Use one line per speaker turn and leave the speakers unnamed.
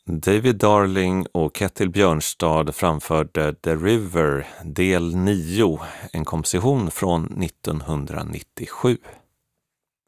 David Darling och Ketil Björnstad framförde The River del 9, en komposition från 1997.